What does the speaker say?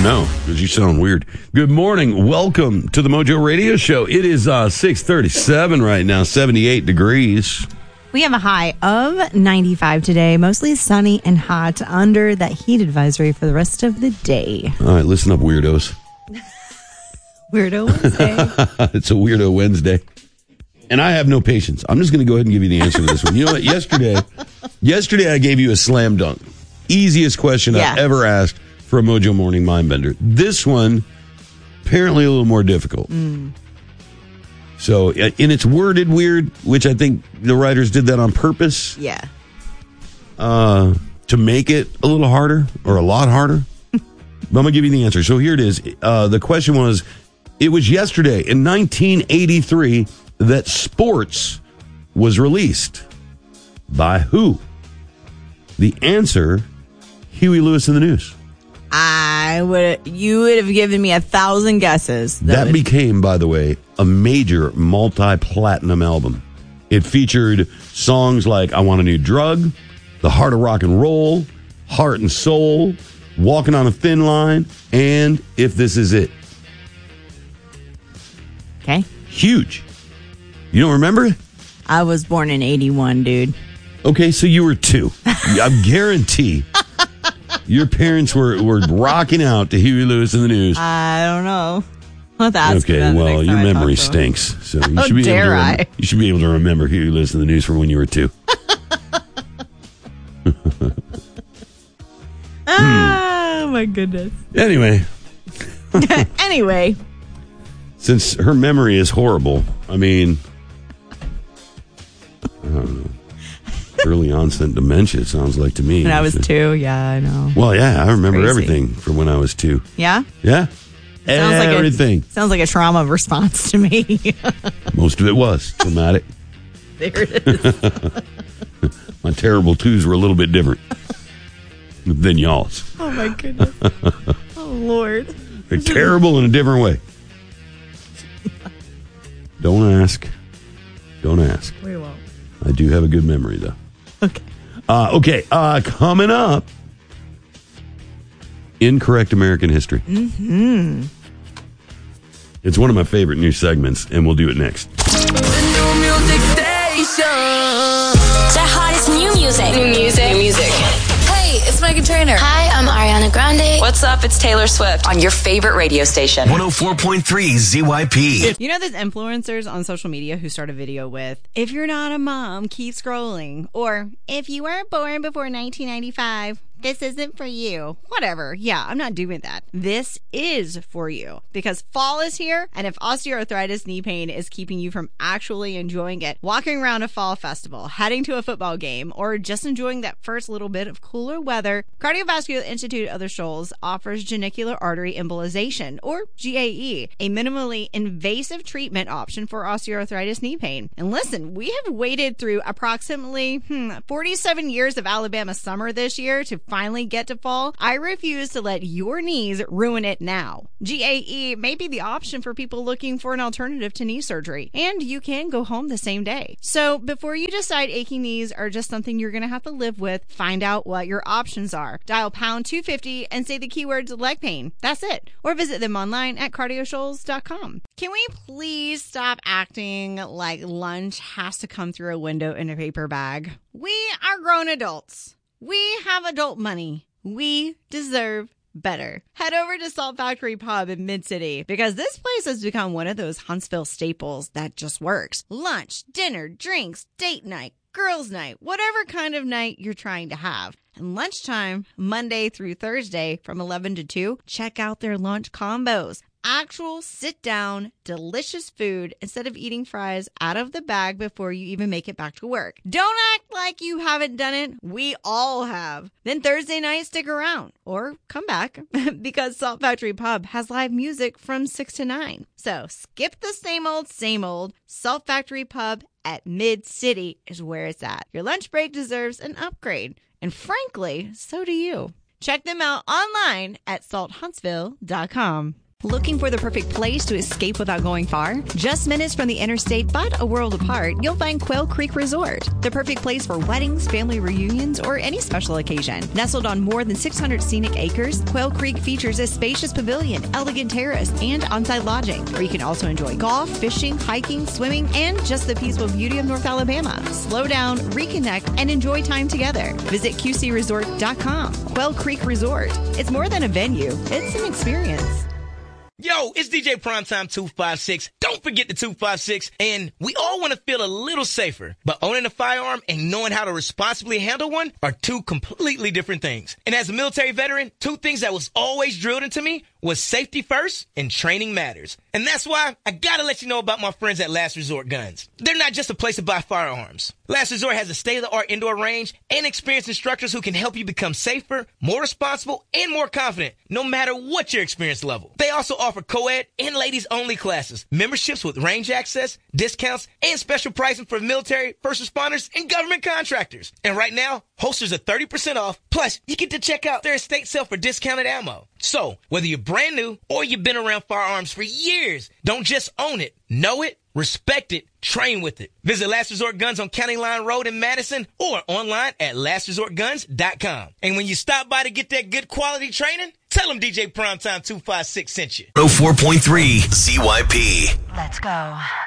know, because you sound weird. Good morning. Welcome to the Mojo Radio Show. It is 6:37 right now, 78 degrees. We have a high of 95 today, mostly sunny and hot under that heat advisory for the rest of the day. All right, listen up, weirdos. Weirdo Wednesday. It's a Weirdo Wednesday. And I have no patience. I'm just going to go ahead and give you the answer to this one. You know what? Yesterday I gave you a slam dunk. Easiest question I've ever asked for a Mojo Morning Mindbender. This one, apparently a little more difficult. So, and it's worded weird, which I think the writers did that on purpose. Yeah. To make it a little harder or a lot harder. But I'm going to give you the answer. So here it is. The question was, it was yesterday in 1983 that Sports was released. By who? The answer, Huey Lewis and the News. You would have given me 1,000 guesses. That became, by the way, a major multi-platinum album. It featured songs like I Want a New Drug, The Heart of Rock and Roll, Heart and Soul, Walking on a Thin Line, and If This Is It. Okay. Huge. You don't remember it? I was born in 81, dude. Okay, so you were 2. I guarantee your parents were rocking out to Huey Lewis and the News. I don't know. That's okay, well, your memory stinks. So you should be you should be able to remember Huey Lewis and the News from when you were 2. Oh, my goodness. Anyway. Anyway. Since her memory is horrible, I mean, I don't know. Early onset dementia, it sounds like to me. When I was 2, yeah, I know. Well, yeah, I remember everything from when I was 2. Yeah? Yeah. Everything. Sounds like a trauma response to me. Most of it was traumatic. There it is. My terrible 2s were a little bit different than y'all's. Oh, my goodness. Oh, Lord. They're terrible in a different way. Don't ask. Don't ask. We won't. I do have a good memory, though. Okay. Coming up, Incorrect American History. Mm-hmm. It's one of my favorite new segments, and we'll do it next. The new music station. The hottest new music. New music. New music. Hey, it's Meghan Trainor. Hi, I'm Ariana Grande. What's up? It's Taylor Swift on your favorite radio station. 104.3 ZYP. You know those influencers on social media who start a video with, if you're not a mom, keep scrolling. Or, if you weren't born before 1995, this isn't for you. Whatever. Yeah, I'm not doing that. This is for you. Because fall is here, and if osteoarthritis knee pain is keeping you from actually enjoying it, walking around a fall festival, heading to a football game, or just enjoying that first little bit of cooler weather, Cardiovascular Institute of the Shoals offers genicular artery embolization, or GAE, a minimally invasive treatment option for osteoarthritis knee pain. And listen, we have waited through approximately 47 years of Alabama summer this year to finally get to fall. I refuse to let your knees ruin it now. GAE may be the option for people looking for an alternative to knee surgery, and you can go home the same day. So before you decide aching knees are just something you're going to have to live with, find out what your options are. Dial pound 250 and say the keywords leg pain. That's it. Or visit them online at cardioshoals.com. Can we please stop acting like lunch has to come through a window in a paper bag? We are grown adults. We have adult money. We deserve better. Head over to Salt Factory Pub in Mid-City because this place has become one of those Huntsville staples that just works. Lunch, dinner, drinks, date night, girls' night, whatever kind of night you're trying to have. And lunchtime, Monday through Thursday from 11 to 2, check out their lunch combos. Actual sit-down, delicious food instead of eating fries out of the bag before you even make it back to work. Don't act like you haven't done it. We all have. Then Thursday night, stick around or come back because Salt Factory Pub has live music from 6 to 9. So skip the same old, same old. Salt Factory Pub at Mid-City is where it's at. Your lunch break deserves an upgrade. And frankly, so do you. Check them out online at salthuntsville.com. Looking for the perfect place to escape without going far? Just minutes from the interstate, but a world apart, you'll find Quail Creek Resort. The perfect place for weddings, family reunions, or any special occasion. Nestled on more than 600 scenic acres, Quail Creek features a spacious pavilion, elegant terrace, and on-site lodging, where you can also enjoy golf, fishing, hiking, swimming, and just the peaceful beauty of North Alabama. Slow down, reconnect, and enjoy time together. Visit QCResort.com. Quail Creek Resort. It's more than a venue. It's an experience. Yo, it's DJ Primetime 256. Don't forget the 256. And we all want to feel a little safer. But owning a firearm and knowing how to responsibly handle one are two completely different things. And as a military veteran, two things that was always drilled into me was safety first and training matters. And that's why I gotta let you know about my friends at Last Resort Guns. They're not just a place to buy firearms. Last Resort has a state-of-the-art indoor range and experienced instructors who can help you become safer, more responsible, and more confident, no matter what your experience level. They also offer co-ed and ladies-only classes, memberships with range access, discounts, and special pricing for military, first responders, and government contractors. And right now, holsters are 30% off. Plus, you get to check out their estate sale for discounted ammo. So, whether you're brand new or you've been around firearms for years, don't just own it. Know it, respect it, train with it. Visit Last Resort Guns on County Line Road in Madison or online at lastresortguns.com. And when you stop by to get that good quality training, tell them DJ Primetime 256 sent you. 104.3 ZYP. Let's go.